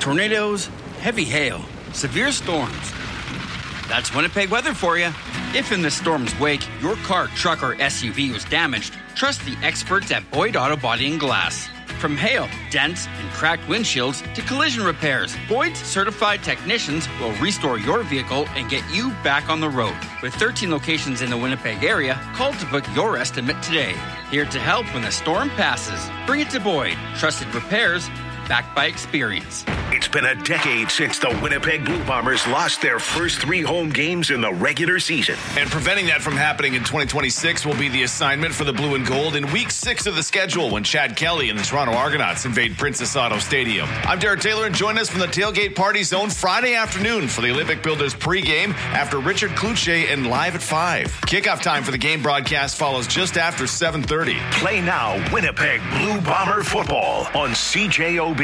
Tornadoes, heavy hail, severe storms. That's Winnipeg weather for you. If in the storm's wake, your car, truck, or SUV was damaged, trust the experts at Boyd Auto Body and Glass. From hail, dents, and cracked windshields to collision repairs, Boyd's certified technicians will restore your vehicle and get you back on the road. With 13 locations in the Winnipeg area, call to book your estimate today. Here to help when the storm passes. Bring it to Boyd. Trusted repairs, backed by experience. It's been a decade since the Winnipeg Blue Bombers lost their first 3 home games in the regular season. And preventing that from happening in 2026 will be the assignment for the Blue and Gold in Week 6 of the schedule when Chad Kelly and the Toronto Argonauts invade Princess Auto Stadium. I'm Derek Taylor, and join us from the Tailgate Party Zone Friday afternoon for the Olympic Builders pregame after Richard Cloutier and live at 5. Kickoff time for the game broadcast follows just after 7:30. Play now Winnipeg Blue Bomber football on CJOB.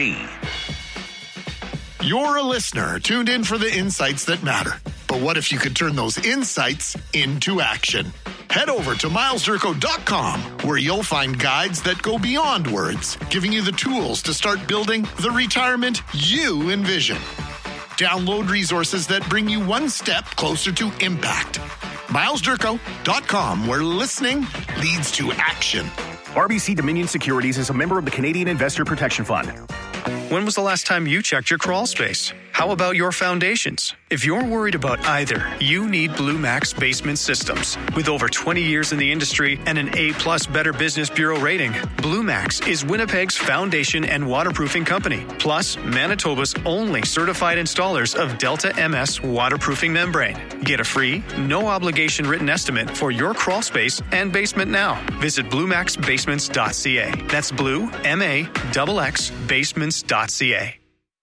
You're a listener tuned in for the insights that matter. But what if you could turn those insights into action? Head over to milesdurko.com, where you'll find guides that go beyond words, giving you the tools to start building the retirement you envision. Download resources that bring you one step closer to impact. milesdurko.com, where listening leads to action. RBC Dominion Securities is a member of the Canadian Investor Protection Fund. When was the last time you checked your crawl space? How about your foundations? If you're worried about either, you need Blue Max Basement Systems. With over 20 years in the industry and an A+ Better Business Bureau rating, Blue Max is Winnipeg's foundation and waterproofing company, plus Manitoba's only certified installers of Delta MS waterproofing membrane. Get a free, no-obligation written estimate for your crawl space and basement now. Visit bluemaxbasements.ca. That's Blue, M-A-X-X, basements.ca.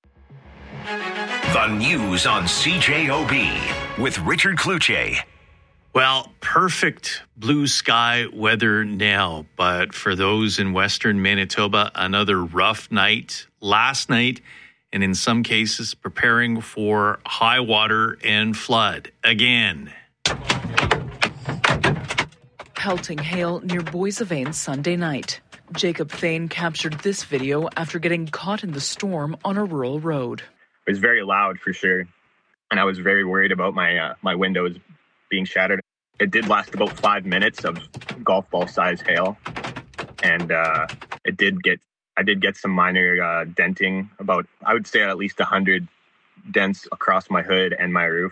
The news on CJOB with Richard Cloutier. Well, perfect blue sky weather now, but for those in western Manitoba, another rough night last night, and in some cases preparing for high water and flood again. Pelting hail near Boissevain Sunday night. Jacob Thane captured this video after getting caught in the storm on a rural road. It was very loud for sure, and I was very worried about my windows being shattered. It did last about 5 minutes of golf ball size hail, and I did get some minor denting, about, I would say, at least 100 dents across my hood and my roof.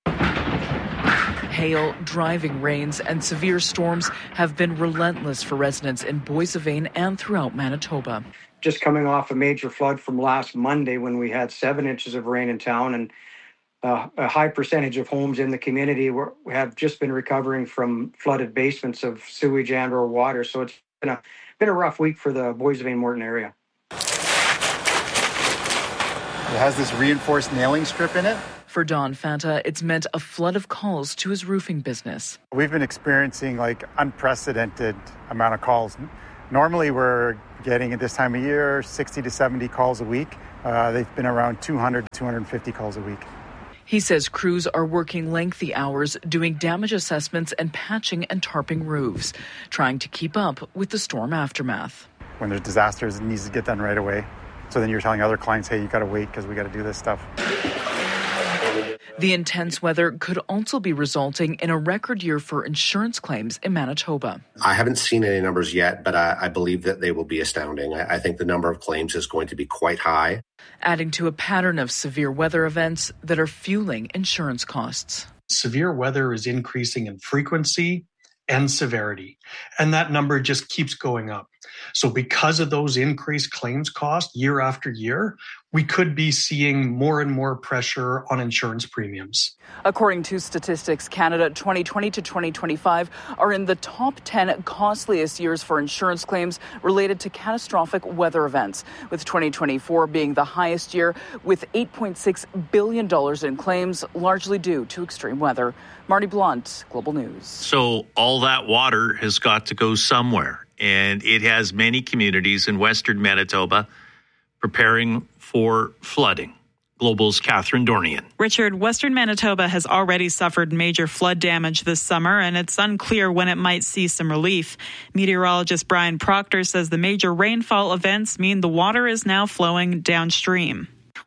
Hail, driving rains, and severe storms have been relentless for residents in Boissevain and throughout Manitoba. Just coming off a major flood from last Monday when we had 7 inches of rain in town, and a high percentage of homes in the community have just been recovering from flooded basements of sewage and or water. So it's been a rough week for the Boissevain-Morton area. It has this reinforced nailing strip in it. For Don Fanta, it's meant a flood of calls to his roofing business. We've been experiencing unprecedented amount of calls. Normally we're getting at this time of year 60 to 70 calls a week. They've been around 200 to 250 calls a week. He says crews are working lengthy hours doing damage assessments and patching and tarping roofs, trying to keep up with the storm aftermath. When there's disasters, it needs to get done right away. So then you're telling other clients, hey, you got to wait because we got to do this stuff. The intense weather could also be resulting in a record year for insurance claims in Manitoba. I haven't seen any numbers yet, but I believe that they will be astounding. I think the number of claims is going to be quite high. Adding to a pattern of severe weather events that are fueling insurance costs. Severe weather is increasing in frequency and severity, and that number just keeps going up. So because of those increased claims costs year after year, we could be seeing more and more pressure on insurance premiums. According to Statistics Canada, 2020 to 2025 are in the top 10 costliest years for insurance claims related to catastrophic weather events, with 2024 being the highest year with $8.6 billion in claims, largely due to extreme weather. Marty Blunt, Global News. So all that water has got to go somewhere, and it has many communities in western Manitoba preparing for flooding. Global's Catherine Dornian. Richard, western Manitoba has already suffered major flood damage this summer, and it's unclear when it might see some relief. Meteorologist Brian Proctor says the major rainfall events mean the water is now flowing downstream.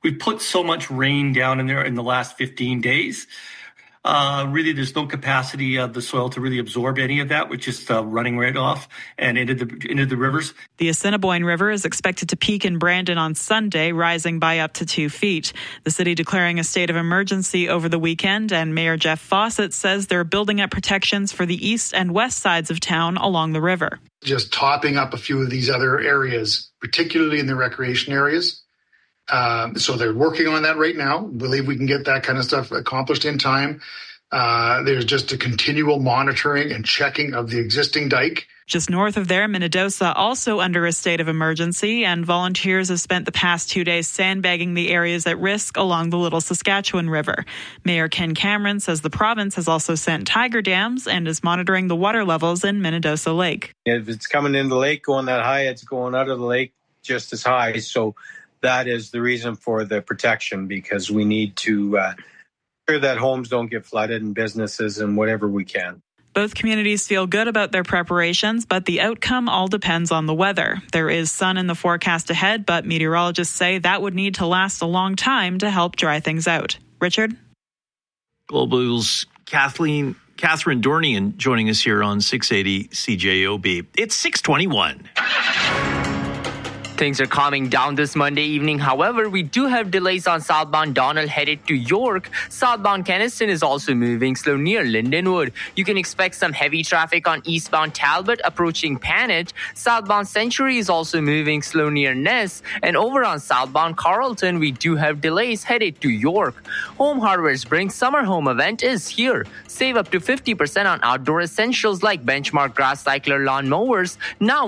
We've put so much rain down in there in the last 15 days. Really, there's no capacity of the soil to really absorb any of that, which is running right off and into the rivers. The Assiniboine River is expected to peak in Brandon on Sunday, rising by up to 2 feet. The city declaring a state of emergency over the weekend, and Mayor Jeff Fawcett says they're building up protections for the east and west sides of town along the river. Just topping up a few of these other areas, particularly in the recreation areas. So they're working on that right now. Believe we can get that kind of stuff accomplished in time. There's just a continual monitoring and checking of the existing dike. Just north of there, Minnedosa also under a state of emergency, and volunteers have spent the past 2 days sandbagging the areas at risk along the Little Saskatchewan River. Mayor Ken Cameron says the province has also sent tiger dams and is monitoring the water levels in Minnedosa Lake. If it's coming into the lake going that high, it's going out of the lake just as high. So that is the reason for the protection, because we need to ensure that homes don't get flooded and businesses and whatever we can. Both communities feel good about their preparations, but the outcome all depends on the weather. There is sun in the forecast ahead, but meteorologists say that would need to last a long time to help dry things out. Richard? Global's Catherine Dornian joining us here on 680 CJOB. It's 6:21. Things are calming down this Monday evening. However, we do have delays on southbound Donald headed to York. Southbound Keniston is also moving slow near Lindenwood. You can expect some heavy traffic on eastbound Talbot approaching Panet. Southbound Century is also moving slow near Ness. And over on southbound Carleton, we do have delays headed to York. Home Hardware's Spring Summer Home event is here. Save up to 50% on outdoor essentials like Benchmark Grass Cycler lawn mowers, now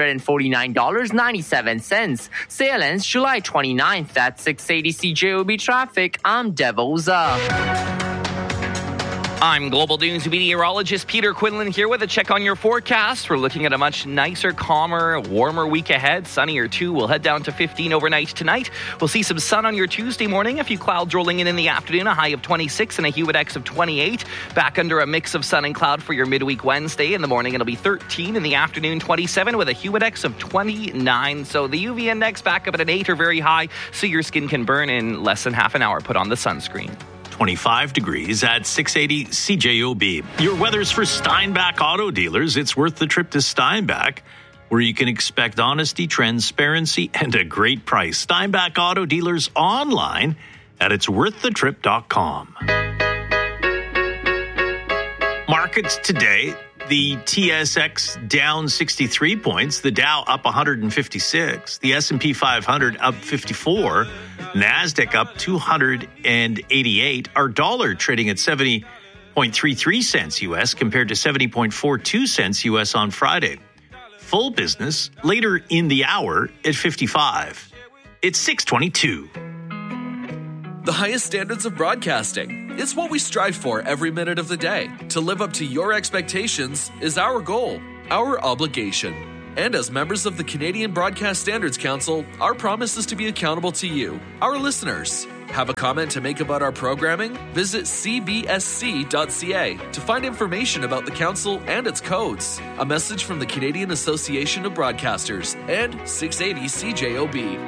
$149.97. Sale ends July 29th. That's 680 CJOB traffic. I'm Devoza. I'm Global News meteorologist Peter Quinlan here with a check on your forecast. We're looking at a much nicer, calmer, warmer week ahead. Sunnier too. We'll head down to 15 overnight tonight. We'll see some sun on your Tuesday morning. A few clouds rolling in the afternoon. A high of 26 and a Hewitt-X of 28. Back under a mix of sun and cloud for your midweek Wednesday. In the morning, it'll be 13. In the afternoon, 27 with a Hewitt-X of 29. So the UV index back up at an 8 or very high, so your skin can burn in less than half an hour. Put on the sunscreen. 25 degrees at 680 CJOB. Your weather's for Steinbach Auto Dealers. It's worth the trip to Steinbach, where you can expect honesty, transparency, and a great price. Steinbach Auto Dealers online at itsworththetrip.com. Markets today. The TSX down 63 points, the Dow up 156, the S&P 500 up 54, NASDAQ up 288. Our dollar trading at 70.33 cents U.S. compared to 70.42 cents U.S. on Friday. Full business later in the hour at 55. It's 6:22. The highest standards of broadcasting. It's what we strive for every minute of the day. To live up to your expectations is our goal, our obligation. And as members of the Canadian Broadcast Standards Council, our promise is to be accountable to you, our listeners. Have a comment to make about our programming? Visit cbsc.ca to find information about the council and its codes. A message from the Canadian Association of Broadcasters and 680 CJOB.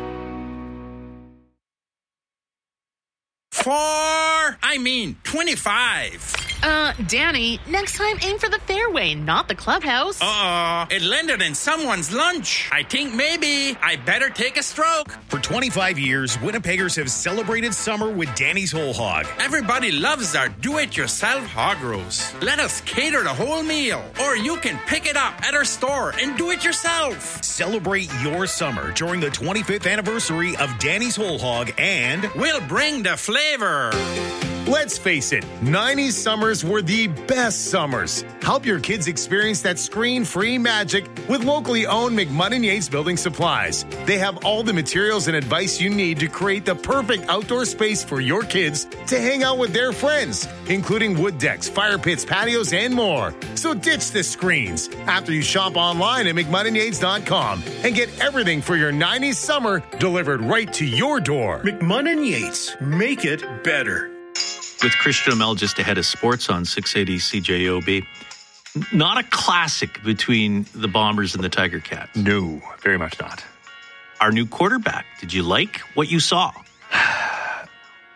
25. Danny, next time aim for the fairway, not the clubhouse. It landed in someone's lunch. I think maybe I better take a stroke. For 25 years, Winnipeggers have celebrated summer with Danny's Whole Hog. Everybody loves our do-it-yourself hog roast. Let us cater the whole meal, or you can pick it up at our store and do it yourself. Celebrate your summer during the 25th anniversary of Danny's Whole Hog, and we'll bring the flavor. Let's face it, 90s summers were the best summers. Help your kids experience that screen-free magic with locally owned McMunn & Yates Building Supplies. They have all the materials and advice you need to create the perfect outdoor space for your kids to hang out with their friends, including wood decks, fire pits, patios, and more. So ditch the screens after you shop online at McMunnandYates.com and get everything for your 90s summer delivered right to your door. McMunn & Yates. Make it better. With Christian Amell just ahead of sports on 680 CJOB. Not a classic between the Bombers and the Tiger Cats. No, very much not. Our new quarterback, did you like what you saw?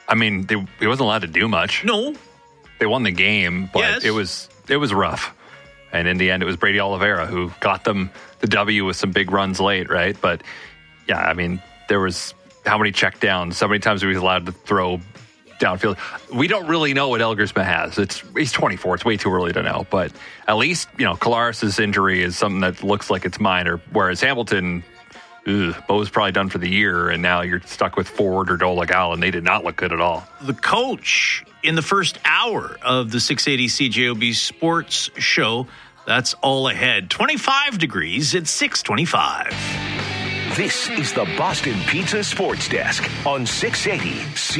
I mean, he wasn't allowed to do much. No. They won the game, but it was rough. And in the end, it was Brady Oliveira who got them the W with some big runs late, right? But, yeah, I mean, there was how many checkdowns, how many times he was allowed to throw downfield. We don't really know what Elgersma has. He's 24. It's way too early to know. But at least, Collaros' injury is something that looks like it's minor, whereas Hamilton, Bo's probably done for the year, and now you're stuck with Ford or Dolegala, and they did not look good at all. The coach in the first hour of the 680 CJOB Sports Show, that's all ahead. 25 degrees at 625. This is the Boston Pizza Sports Desk on 680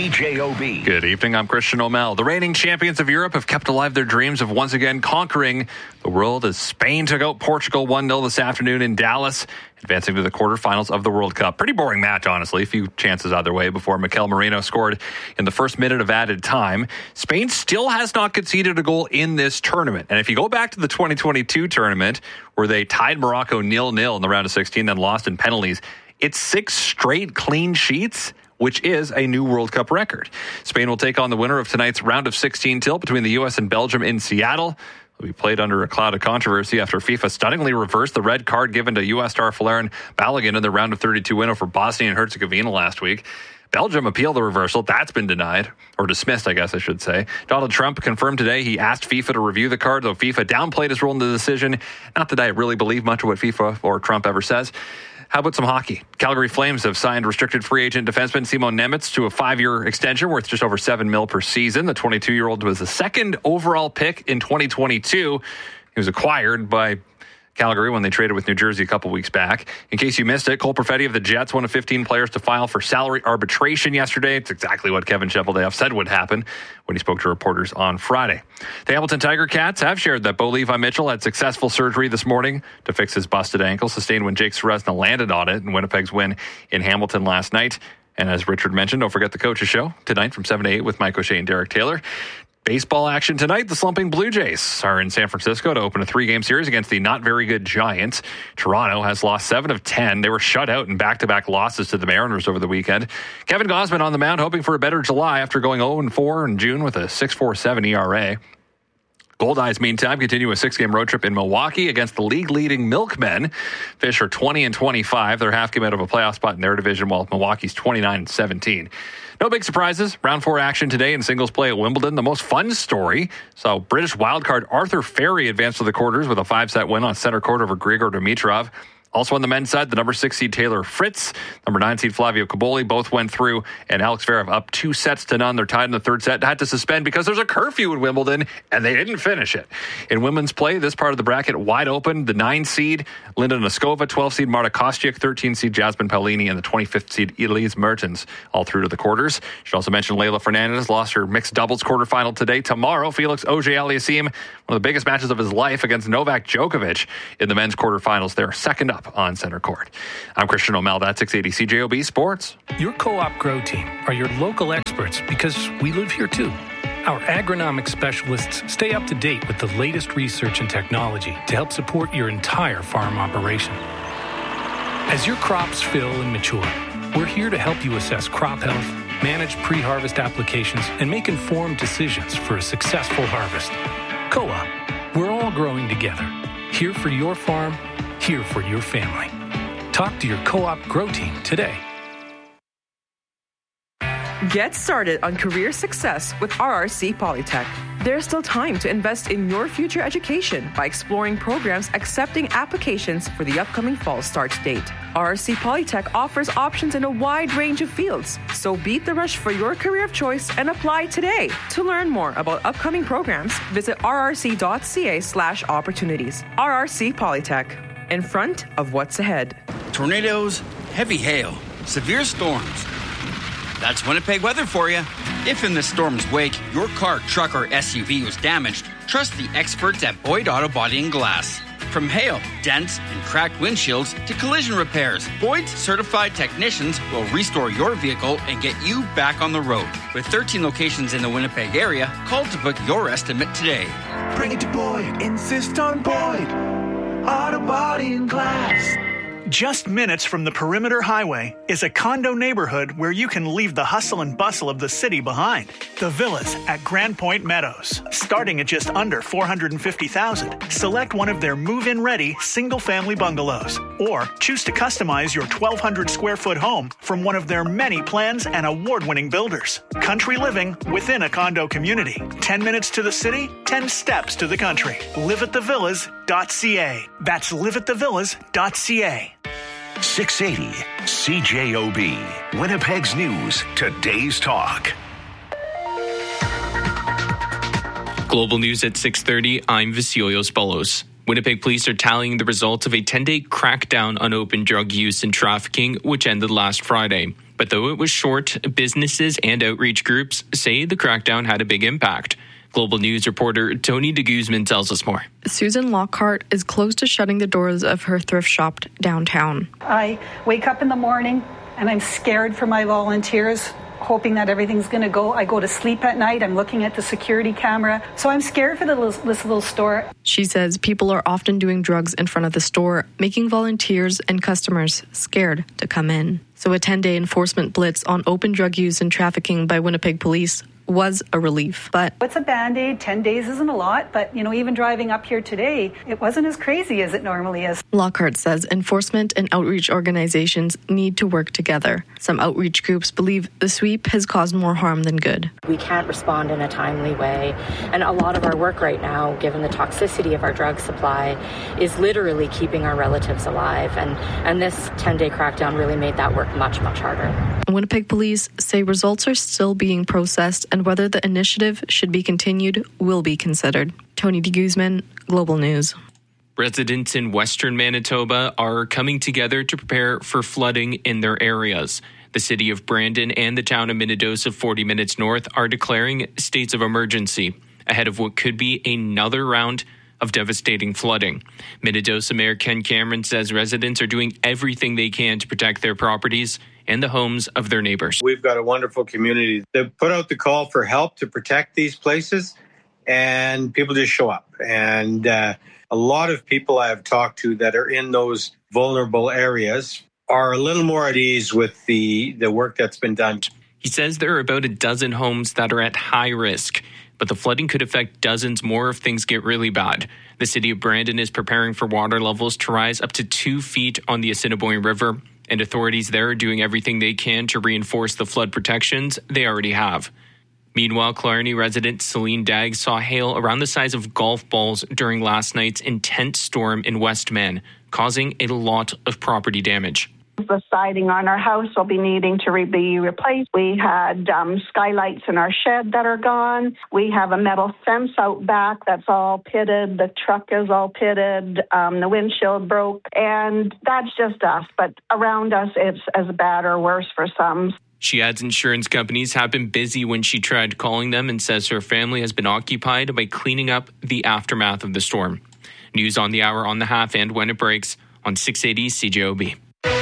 CJOB. Good evening, I'm Christian O'Mell. The reigning champions of Europe have kept alive their dreams of once again conquering the world as Spain took out Portugal 1-0 this afternoon in Dallas, advancing to the quarterfinals of the World Cup. Pretty boring match, honestly. A few chances either way before Mikel Merino scored in the first minute of added time. Spain still has not conceded a goal in this tournament. And if you go back to the 2022 tournament, where they tied Morocco 0-0 in the round of 16, then lost in penalties, it's 6 straight clean sheets, which is a new World Cup record. Spain will take on the winner of tonight's round of 16 tilt between the U.S. and Belgium in Seattle. Will be played under a cloud of controversy after FIFA stunningly reversed the red card given to U.S. star Folarin Balogun in the round of 32 win over Bosnia and Herzegovina last week. Belgium appealed the reversal. That's been denied, or dismissed, I guess I should say. Donald Trump confirmed today he asked FIFA to review the card, though FIFA downplayed his role in the decision. Not that I really believe much of what FIFA or Trump ever says. How about some hockey? Calgary Flames have signed restricted free agent defenseman Simon Nemec to a 5-year extension worth just over $7 million per season. The 22-year-old was the second overall pick in 2022. He was acquired by Calgary when they traded with New Jersey a couple weeks back. In case you missed it, Cole Perfetti of the Jets, one of 15 players to file for salary arbitration yesterday. It's exactly what Kevin Cheveldayoff said would happen when he spoke to reporters on Friday. The Hamilton Tiger Cats have shared that Bo Levi Mitchell had successful surgery this morning to fix his busted ankle, sustained when Jake Ceresna landed on it in Winnipeg's win in Hamilton last night. And as Richard mentioned, don't forget the Coach's Show tonight from 7 to 8 with Mike O'Shea and Derek Taylor. Baseball action tonight. The slumping Blue Jays are in San Francisco to open a 3-game series against the not very good Giants. Toronto has lost 7 of 10. They were shut out in back-to-back losses to the Mariners over the weekend. Kevin Gausman on the mound, hoping for a better July after going 0-4 in June with a 6.47 ERA. Goldeyes, meantime, continue a 6-game road trip in Milwaukee against the league-leading Milkmen. Fish are 20-25. They're half game out of a playoff spot in their division, while Milwaukee's 29-17. No big surprises. Round 4 action today in singles play at Wimbledon. The most fun story saw British wildcard Arthur Ferry advance to the quarters with a 5-set win on center court over Grigor Dimitrov. Also on the men's side, the number 6 seed Taylor Fritz, number 9 seed Flavio Caboli, both went through, and Alex Zverev up 2-0. They're tied in the third set. Had to suspend because there's a curfew in Wimbledon, and they didn't finish it. In women's play, this part of the bracket wide open. The 9 seed Linda Noskova, 12 seed Marta Kostyuk, 13 seed Jasmine Paolini, and the 25th seed Elise Mertens, all through to the quarters. Should also mention Leylah Fernandez lost her mixed doubles quarterfinal today. Tomorrow, Felix Auger-Aliassime, one of the biggest matches of his life against Novak Djokovic in the men's quarterfinals. They're second up on center court. I'm Christian O'Mell. That's 680 CJOB Sports. Your Co-op Grow team are your local experts because we live here too. Our agronomic specialists stay up to date with the latest research and technology to help support your entire farm operation. As your crops fill and mature, we're here to help you assess crop health, manage pre-harvest applications, and make informed decisions for a successful harvest. Co-op, we're all growing together. Here for your farm, here for your family. Talk to your Co-op Grow team today. Get started on career success with RRC Polytech. There's still time to invest in your future education by exploring programs accepting applications for the upcoming fall start date. RRC Polytech offers options in a wide range of fields, so beat the rush for your career of choice and apply today. To learn more about upcoming programs, visit rrc.ca/opportunities. RRC Polytech, in front of what's ahead. Tornadoes, heavy hail, severe storms. That's Winnipeg weather for you. If in the storm's wake, your car, truck, or SUV was damaged, trust the experts at Boyd Auto Body and Glass. From hail, dents, and cracked windshields to collision repairs, Boyd's certified technicians will restore your vehicle and get you back on the road. With 13 locations in the Winnipeg area, call to book your estimate today. Bring it to Boyd. Insist on Boyd Auto Body and Glass. Just minutes from the Perimeter Highway is a condo neighborhood where you can leave the hustle and bustle of the city behind. The Villas at Grand Point Meadows, starting at just under $450,000. Select one of their move-in ready single-family bungalows, or choose to customize your 1,200 square foot home from one of their many plans and award-winning builders. Country living within a condo community. 10 minutes to the city, 10 steps to the country. liveatthevillas.ca. That's liveatthevillas.ca. 680 CJOB, Winnipeg's News, today's talk. Global News at 6:30, I'm Vasilios Ballos. Winnipeg police are tallying the results of a 10-day crackdown on open drug use and trafficking, which ended last Friday. But though it was short, businesses and outreach groups say the crackdown had a big impact. Global News reporter Tony de Guzman tells us more. Susan Lockhart is close to shutting the doors of her thrift shop downtown. I wake up in the morning and I'm scared for my volunteers, hoping that everything's going to go. I go to sleep at night. I'm looking at the security camera. So I'm scared for this little store. She says people are often doing drugs in front of the store, making volunteers and customers scared to come in. So a 10-day enforcement blitz on open drug use and trafficking by Winnipeg police was a relief. But it's a Band-Aid. 10 days isn't a lot, but even driving up here today, it wasn't as crazy as it normally is. Lockhart says enforcement and outreach organizations need to work together. Some outreach groups believe the sweep has caused more harm than good. We can't respond in a timely way, and a lot of our work right now, given the toxicity of our drug supply, is literally keeping our relatives alive, and this 10-day crackdown really made that work much, much harder. Winnipeg police say results are still being processed, and whether the initiative should be continued will be considered. Tony de Guzman, Global News. Residents in western Manitoba are coming together to prepare for flooding in their areas. The city of Brandon and the town of Minnedosa, 40 minutes north, are declaring states of emergency ahead of what could be another round of devastating flooding. Minnedosa Mayor Ken Cameron says residents are doing everything they can to protect their properties and the homes of their neighbors. We've got a wonderful community that put out the call for help to protect these places, and people just show up. And a lot of people I have talked to that are in those vulnerable areas are a little more at ease with the work that's been done. He says there are about a dozen homes that are at high risk, but the flooding could affect dozens more if things get really bad. The city of Brandon is preparing for water levels to rise up to 2 feet on the Assiniboine River, and authorities there are doing everything they can to reinforce the flood protections they already have. Meanwhile, Killarney resident Celine Dagg saw hail around the size of golf balls during last night's intense storm in Westman, causing a lot of property damage. The siding on our house will be needing to be replaced. We had skylights in our shed that are gone. We have a metal fence out back that's all pitted. The truck is all pitted. The windshield broke. And that's just us. But around us, it's as bad or worse for some. She adds insurance companies have been busy when she tried calling them, and says her family has been occupied by cleaning up the aftermath of the storm. News on the hour, on the half, and when it breaks on 680 CJOB.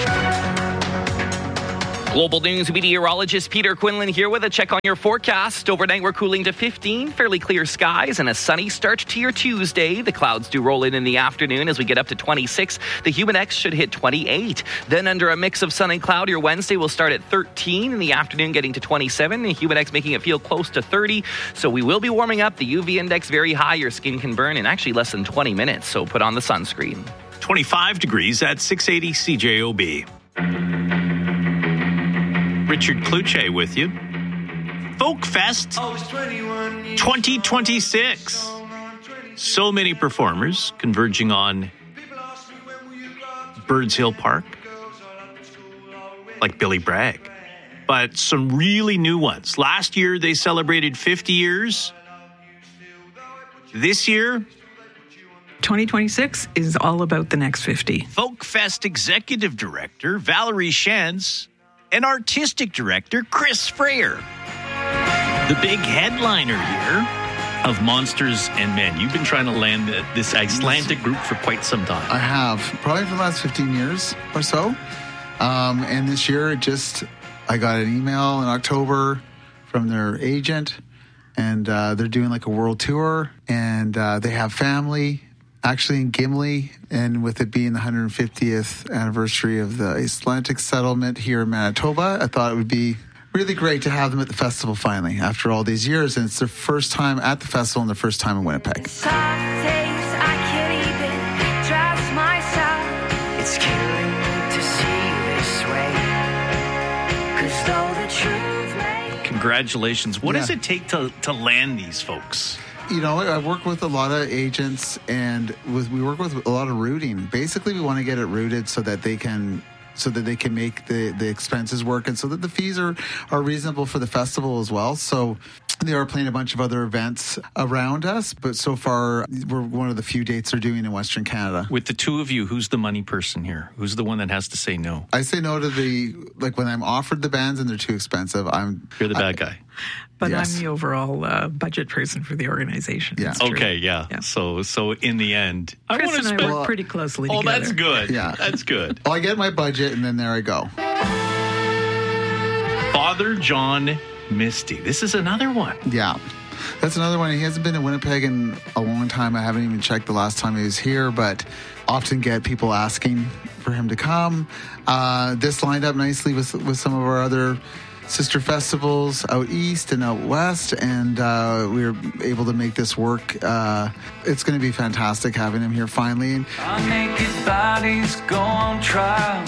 Global News meteorologist Peter Quinlan here with a check on your forecast. Overnight, we're cooling to 15, fairly clear skies, and a sunny start to your Tuesday. The clouds do roll in the afternoon as we get up to 26. The Humidex should hit 28. Then under a mix of sun and cloud, your Wednesday will start at 13 in the afternoon, getting to 27. The Humidex making it feel close to 30. So we will be warming up. The UV index very high. Your skin can burn in actually less than 20 minutes. So put on the sunscreen. 25 degrees at 680 CJOB. Richard Kluche with you. Folk Fest 2026. So many performers converging on Birds Hill Park, like Billy Bragg, but some really new ones. Last year, they celebrated 50 years. This year, 2026 is all about the next 50. Folk Fest Executive Director Valerie Shantz and Artistic Director Chris Freyer. The big headliner here of Monsters and Men. You've been trying to land this Icelandic group for quite some time. I have, probably for the last 15 years or so. And this year, I got an email in October from their agent, and they're doing like a world tour, and they have family actually in Gimli, and with it being the 150th anniversary of the Icelandic settlement here in Manitoba, I thought it would be really great to have them at the festival finally after all these years. And it's their first time at the festival and their first time in Winnipeg. Congratulations. What does it take to land these folks? You know, I work with a lot of agents, and we work with a lot of routing. Basically, we want to get it routed so that they can make the expenses work, and so that the fees are reasonable for the festival as well. So they are playing a bunch of other events around us, but so far we're one of the few dates they're doing in Western Canada. With the two of you, who's the money person here? Who's the one that has to say no? I say no to when I'm offered the bands and they're too expensive. You're the bad guy. But yes. I'm the overall budget person for the organization. Yeah. Okay, yeah. So in the end, Chris and I work pretty closely together. Oh, that's good. Yeah. That's good. Well, I get my budget, and then there I go. Father John Misty. This is another one. Yeah. That's another one. He hasn't been in Winnipeg in a long time. I haven't even checked the last time he was here, but often get people asking for him to come. This lined up nicely with some of our other sister festivals out east and out west, and we were able to make this work. It's going to be fantastic having him here finally. Our naked bodies go on trial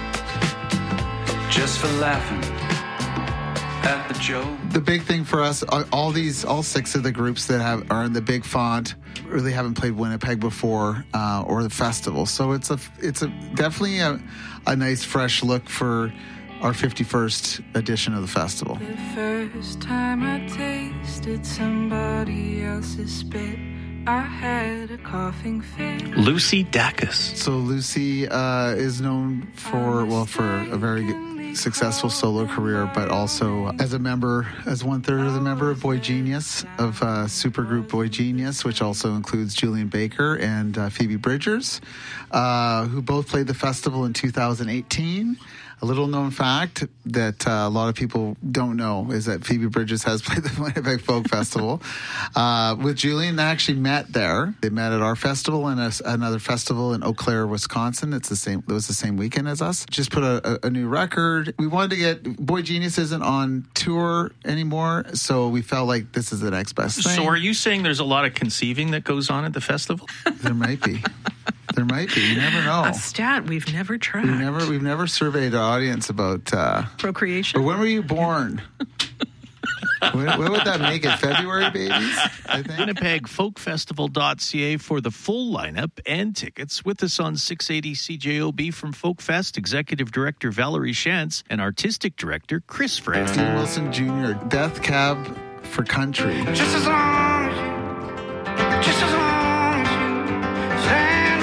just for laughing at the joke. The big thing for us, all 6 of the groups that are in the big font really haven't played Winnipeg before, or the festival. So it's definitely a nice fresh look for our 51st edition of the festival. The first time I tasted somebody else's spit, I had a coughing fit. Lucy Dacus. So Lucy is known for a very successful solo career, but also as one-third of the member of Boy Genius, of supergroup Boy Genius, which also includes Julian Baker and Phoebe Bridgers, who both played the festival in 2018. A little known fact that a lot of people don't know is that Phoebe Bridgers has played the Winnipeg Folk Festival. With Julian, they actually met there. They met at our festival and another festival in Eau Claire, Wisconsin. It was the same weekend as us. Just put a new record. We wanted to get Boy Genius isn't on tour anymore, so we felt like this is the next best thing. So are you saying there's a lot of conceiving that goes on at the festival? There might be. There might be. You never know. A stat we've never tried. We've never surveyed our audience about procreation. Or when were you born? when would that make it? February, babies? I think. WinnipegFolkFestival.ca for the full lineup and tickets. With us on 680 CJOB from Folkfest, Executive Director Valerie Shantz and Artistic Director Chris Fran. Steve Wilson Jr., Death Cab for Country. Just as long as you stand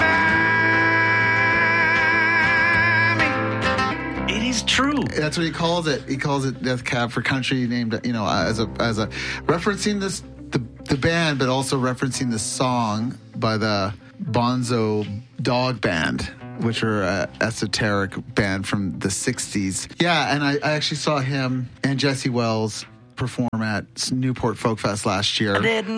by me. It is true. That's what he calls it. He calls it Death Cab for Country, named as a referencing the band, but also referencing the song by the Bonzo Dog Band, which are an esoteric band from the 60s. Yeah, and I actually saw him and Jesse Wells perform at Newport Folk Fest last year. I didn't